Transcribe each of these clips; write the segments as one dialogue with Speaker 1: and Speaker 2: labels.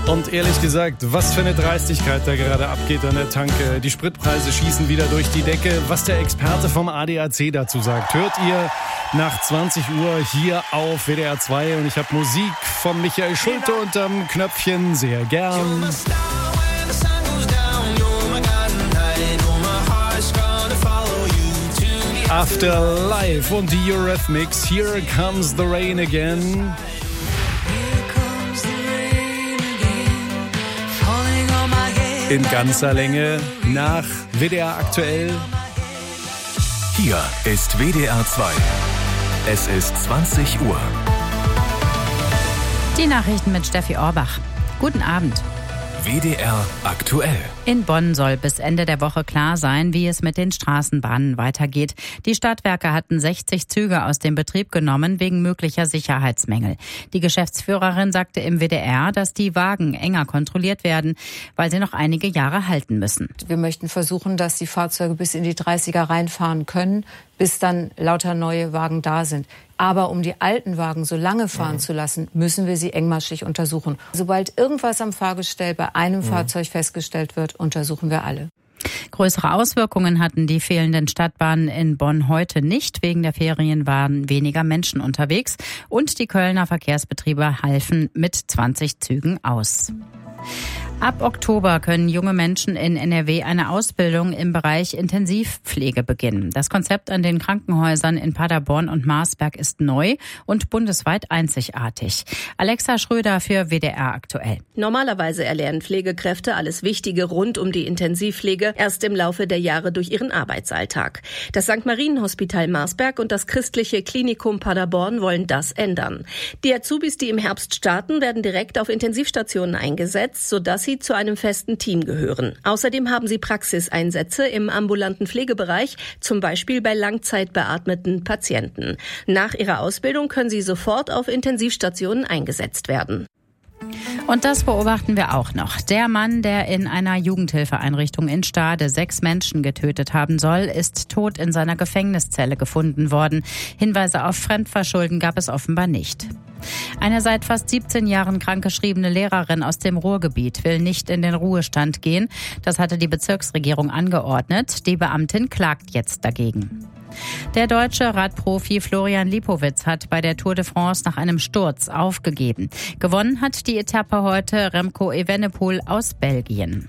Speaker 1: Und ehrlich gesagt, was für eine Dreistigkeit da gerade abgeht an der Tanke. Die Spritpreise schießen wieder durch die Decke. Was der Experte vom ADAC dazu sagt, hört ihr nach 20 Uhr hier auf WDR 2. Und ich habe Musik von Michael Schulte unterm Knöpfchen, sehr gern. Afterlife und die Eurythmics, Here Comes the Rain Again. In ganzer Länge nach WDR aktuell.
Speaker 2: Hier ist WDR 2. Es ist 20 Uhr.
Speaker 3: Die Nachrichten mit Steffi Orbach. Guten Abend.
Speaker 2: WDR aktuell.
Speaker 3: In Bonn soll bis Ende der Woche klar sein, wie es mit den Straßenbahnen weitergeht. Die Stadtwerke hatten 60 Züge aus dem Betrieb genommen wegen möglicher Sicherheitsmängel. Die Geschäftsführerin sagte im WDR, dass die Wagen enger kontrolliert werden, weil sie noch einige Jahre halten müssen.
Speaker 4: Wir möchten versuchen, dass die Fahrzeuge bis in die 30er reinfahren können, bis dann lauter neue Wagen da sind. Aber um die alten Wagen so lange fahren zu lassen, müssen wir sie engmaschig untersuchen. Sobald irgendwas am Fahrgestell bei einem Fahrzeug festgestellt wird, untersuchen wir alle.
Speaker 3: Größere Auswirkungen hatten die fehlenden Stadtbahnen in Bonn heute nicht. Wegen der Ferien waren weniger Menschen unterwegs und die Kölner Verkehrsbetriebe halfen mit 20 Zügen aus. Ab Oktober können junge Menschen in NRW eine Ausbildung im Bereich Intensivpflege beginnen. Das Konzept an den Krankenhäusern in Paderborn und Marsberg ist neu und bundesweit einzigartig. Alexa Schröder für WDR aktuell.
Speaker 5: Normalerweise erlernen Pflegekräfte alles Wichtige rund um die Intensivpflege erst im Laufe der Jahre durch ihren Arbeitsalltag. Das St. Marienhospital Marsberg und das christliche Klinikum Paderborn wollen das ändern. Die Azubis, die im Herbst starten, werden direkt auf Intensivstationen eingesetzt, sodass sie zu einem festen Team gehören. Außerdem haben sie Praxiseinsätze im ambulanten Pflegebereich, zum Beispiel bei langzeitbeatmeten Patienten. Nach ihrer Ausbildung können sie sofort auf Intensivstationen eingesetzt werden.
Speaker 3: Und das beobachten wir auch noch. Der Mann, der in einer Jugendhilfeeinrichtung in Stade 6 Menschen getötet haben soll, ist tot in seiner Gefängniszelle gefunden worden. Hinweise auf Fremdverschulden gab es offenbar nicht. Eine seit fast 17 Jahren krankgeschriebene Lehrerin aus dem Ruhrgebiet will nicht in den Ruhestand gehen. Das hatte die Bezirksregierung angeordnet. Die Beamtin klagt jetzt dagegen. Der deutsche Radprofi Florian Lipowitz hat bei der Tour de France nach einem Sturz aufgegeben. Gewonnen hat die Etappe heute Remco Evenepoel aus Belgien.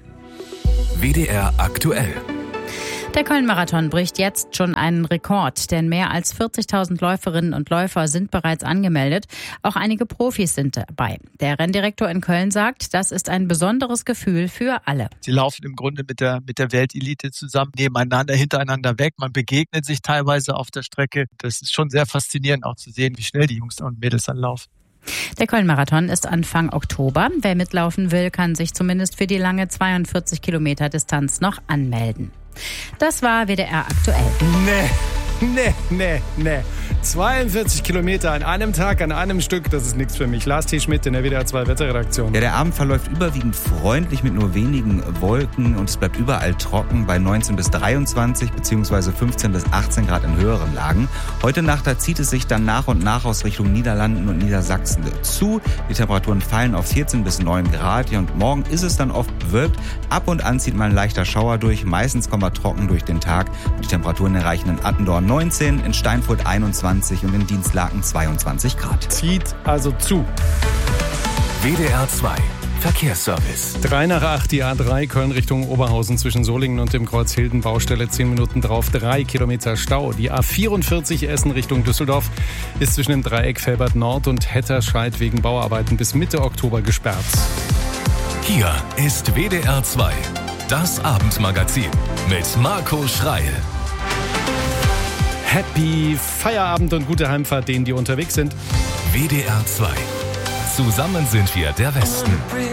Speaker 2: WDR aktuell.
Speaker 3: Der Köln-Marathon bricht jetzt schon einen Rekord, denn mehr als 40.000 Läuferinnen und Läufer sind bereits angemeldet. Auch einige Profis sind dabei. Der Renndirektor in Köln sagt, das ist ein besonderes Gefühl für alle.
Speaker 6: Sie laufen im Grunde mit der Weltelite zusammen, nebeneinander, hintereinander weg. Man begegnet sich teilweise auf der Strecke. Das ist schon sehr faszinierend auch zu sehen, wie schnell die Jungs und Mädels dann laufen.
Speaker 3: Der Köln-Marathon ist Anfang Oktober. Wer mitlaufen will, kann sich zumindest für die lange 42 Kilometer Distanz noch anmelden. Das war WDR aktuell.
Speaker 1: Nee. 42 Kilometer an einem Tag, an einem Stück, das ist nichts für mich. Lars T. Schmidt in der WDR 2 Wetterredaktion.
Speaker 7: Ja, der Abend verläuft überwiegend freundlich mit nur wenigen Wolken und es bleibt überall trocken bei 19 bis 23 bzw. 15 bis 18 Grad in höheren Lagen. Heute Nacht, da zieht es sich dann nach und nach aus Richtung Niederlanden und Niedersachsen zu. Die Temperaturen fallen auf 14 bis 9 Grad. Ja, und morgen ist es dann oft bewölkt. Ab und an zieht mal ein leichter Schauer durch. Meistens kommen wir trocken durch den Tag. Die Temperaturen erreichen in Attendorn 19, in Steinfurt 21 und in Dienstlaken 22 Grad.
Speaker 1: Zieht also zu.
Speaker 2: WDR 2 Verkehrsservice.
Speaker 1: 7:03, die A3 Köln Richtung Oberhausen zwischen Solingen und dem Kreuz Hilden Baustelle 10 Minuten drauf, 3 Kilometer Stau. Die A44 Essen Richtung Düsseldorf ist zwischen dem Dreieck Felbert Nord und Hetterscheid wegen Bauarbeiten bis Mitte Oktober gesperrt.
Speaker 2: Hier ist WDR 2, das Abendmagazin mit Marco Schreil.
Speaker 1: Happy Feierabend und gute Heimfahrt denen, die unterwegs sind.
Speaker 2: WDR 2. Zusammen sind wir der Westen.